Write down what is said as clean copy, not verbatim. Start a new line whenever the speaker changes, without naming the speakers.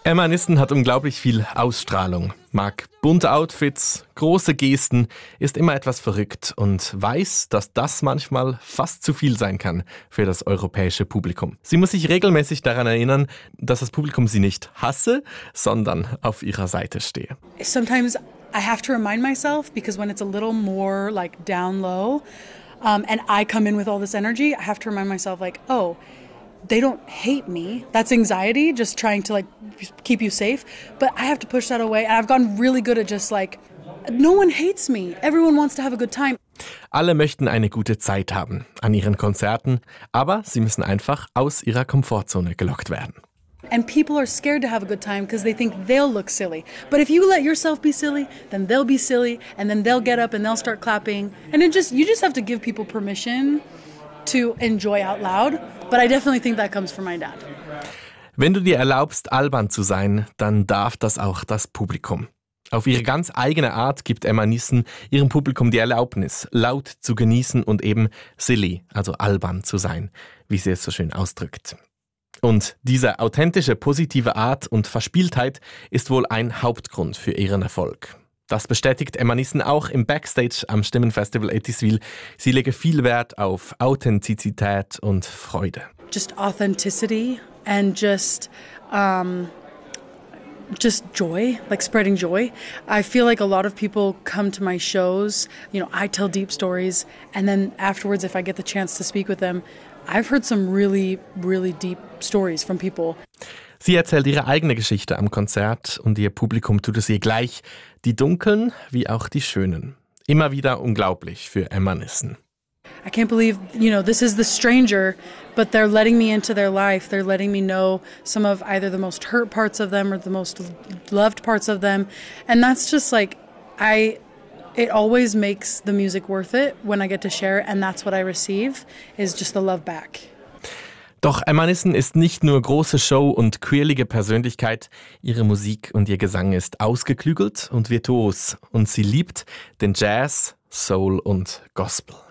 Emma Nissen hat unglaublich viel Ausstrahlung, mag bunte Outfits, große Gesten, ist immer etwas verrückt und weiß, dass das manchmal fast zu viel sein kann für das europäische Publikum. Sie muss sich regelmäßig daran erinnern, dass das Publikum sie nicht hasse, sondern auf ihrer Seite stehe.
Sometimes I have to remind myself, because when it's a little more like down low, and I come in with all this energy, I have to remind myself like, oh, they don't hate me. That's anxiety, just trying to like keep you safe. But I have to push that away. And I've gotten really good at just like, no one hates me. Everyone wants to have a good time.
Alle möchten eine gute Zeit haben an ihren Konzerten, aber sie müssen einfach aus ihrer Komfortzone gelockt werden.
And people are scared to have a good time because they think they'll look silly. But if you let yourself be silly, then they'll be silly, and then they'll get up and they'll start clapping. And you just have to give people permission to enjoy out loud. But I definitely think that comes from my dad.
Wenn du dir erlaubst, albern zu sein, dann darf das auch das Publikum. Auf ihre ganz eigene Art gibt Emma Nissen ihrem Publikum die Erlaubnis, laut zu genießen und eben silly, also albern zu sein, wie sie es so schön ausdrückt. Und diese authentische, positive Art und Verspieltheit ist wohl ein Hauptgrund für ihren Erfolg. Das bestätigt Emma Nissen auch im Backstage am Stimmenfestival Etiswil. Sie lege viel Wert auf Authentizität und Freude.
Just authenticity and just joy, like spreading joy. I feel like a lot of people come to my shows, I tell deep stories, and then afterwards, if I get the chance to speak with them, I've heard some really, really deep stories from people.
Sie erzählt ihre eigene Geschichte am Konzert und ihr Publikum tut es ihr gleich, die dunklen wie auch die schönen. Immer wieder unglaublich für Emma Nissen.
I can't believe, this is the stranger, but they're letting me into their life. They're letting me know some of either the most hurt parts of them or the most loved parts of them. And that's just like, it always makes the music worth it when I get to share it, and that's what I receive, is just the love back.
Doch Emma Nissen ist nicht nur große Show und quirlige Persönlichkeit, ihre Musik und ihr Gesang ist ausgeklügelt und virtuos und sie liebt den Jazz, Soul und Gospel.